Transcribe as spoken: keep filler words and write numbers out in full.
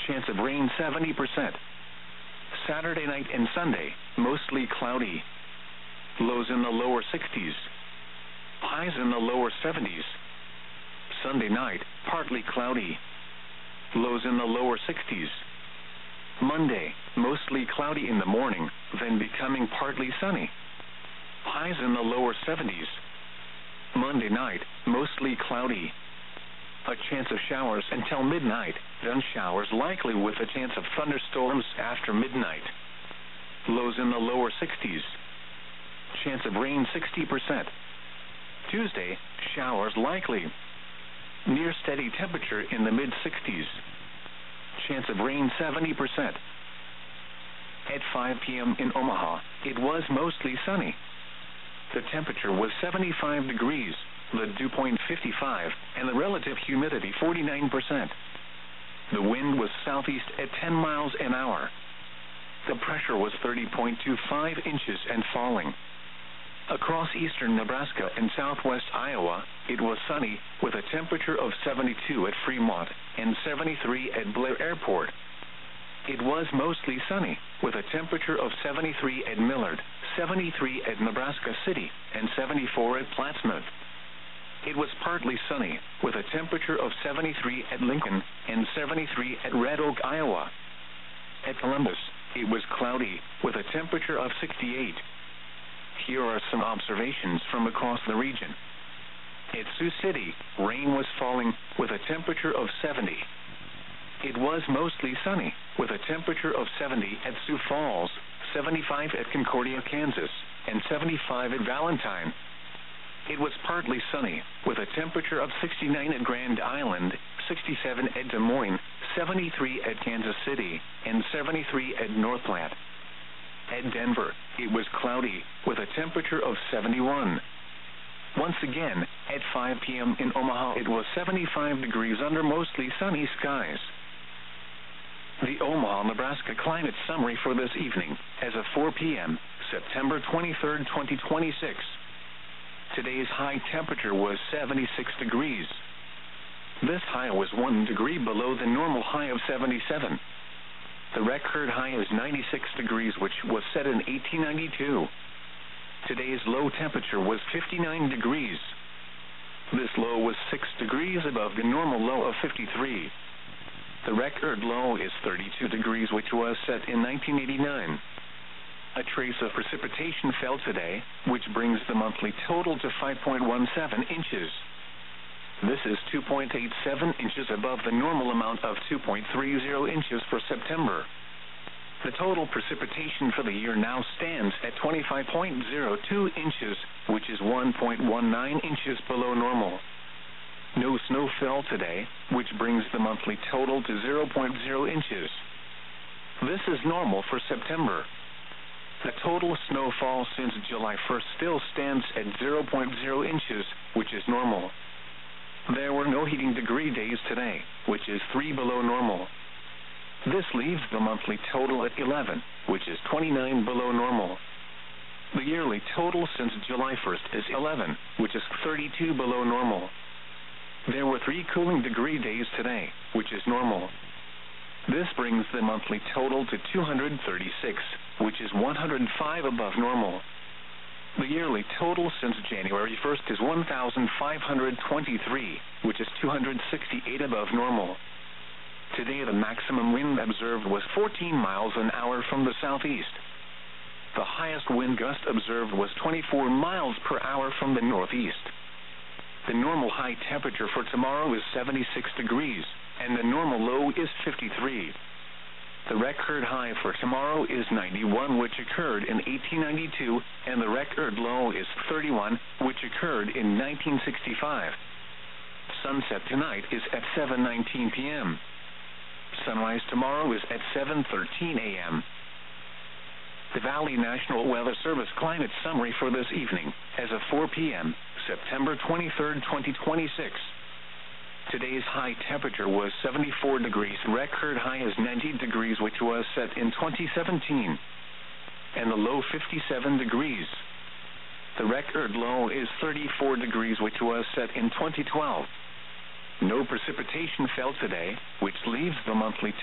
chance of rain seventy percent. Saturday night and Sunday, mostly cloudy. Lows in the lower sixties. Highs in the lower seventies. Sunday night, partly cloudy. Lows in the lower sixties. Monday, mostly cloudy in the morning, then becoming partly sunny. Highs in the lower seventies. Monday night, mostly cloudy. A chance of showers until midnight, then showers likely with a chance of thunderstorms after midnight. Lows in the lower sixties. Chance of rain sixty percent. Tuesday, showers likely. Near steady temperature in the mid sixties. Chance of rain seventy percent. At five p m in Omaha, it was mostly sunny. The temperature was seventy-five degrees, the dew point fifty-five, and the relative humidity forty-nine percent. The wind was southeast at ten miles an hour. The pressure was thirty point two five inches and falling. Across eastern Nebraska and southwest Iowa, it was sunny, with a temperature of seventy-two at Fremont and seventy-three at Blair Airport. It was mostly sunny, with a temperature of seventy-three at Millard, seventy-three at Nebraska City, and seventy-four at Plattsmouth. It was partly sunny, with a temperature of seventy-three at Lincoln and seventy-three at Red Oak, Iowa. At Columbus, it was cloudy, with a temperature of sixty-eight. Here are some observations from across the region. At Sioux City, rain was falling, with a temperature of seventy. It was mostly sunny, with a temperature of seventy at Sioux Falls, seventy-five at Concordia, Kansas, and seventy-five at Valentine. It was partly sunny, with a temperature of sixty-nine at Grand Island, sixty-seven at Des Moines, seventy-three at Kansas City, and seventy-three at North Platte. At Denver, it was cloudy, with a temperature of seventy-one. Once again, at five p m in Omaha, it was seventy-five degrees under mostly sunny skies. The Omaha, Nebraska climate summary for this evening, as of four p m, September twenty-third, twenty twenty-six. Today's high temperature was seventy-six degrees. This high was one degree below the normal high of seventy-seven. The record high is ninety-six degrees, which was set in eighteen ninety-two. Today's low temperature was fifty-nine degrees. This low was six degrees above the normal low of fifty-three. The record low is thirty-two degrees, which was set in nineteen eighty-nine. A trace of precipitation fell today, which brings the monthly total to five point one seven inches. This is two point eight seven inches above the normal amount of two point three zero inches for September. The total precipitation for the year now stands at twenty-five point zero two inches, which is one point one nine inches below normal. No snow fell today, which brings the monthly total to zero point zero inches. This is normal for September. The total snowfall since July first still stands at zero point zero inches, which is normal. There were no heating degree days today, which is three below normal. This leaves the monthly total at eleven, which is twenty-nine below normal. The yearly total since July first is eleven, which is thirty-two below normal. There were three cooling degree days today, which is normal. This brings the monthly total to two hundred thirty-six, which is one hundred five above normal. The yearly total since January first is one thousand five hundred twenty-three, which is two hundred sixty-eight above normal. Today the maximum wind observed was fourteen miles an hour from the southeast. The highest wind gust observed was twenty-four miles per hour from the northeast. The normal high temperature for tomorrow is seventy-six degrees, and the normal low is fifty-three. The record high for tomorrow is ninety-one, which occurred in eighteen ninety-two, and the record low is thirty-one, which occurred in nineteen sixty-five. Sunset tonight is at seven nineteen p m Sunrise tomorrow is at seven thirteen a m The Valley National Weather Service climate summary for this evening, as of four p m, September twenty-third, twenty twenty-six. Today's high temperature was seventy-four degrees. Record high is ninety degrees, which was set in twenty seventeen. And the low fifty-seven degrees. The record low is thirty-four degrees, which was set in twenty twelve. No precipitation fell today, which leaves the monthly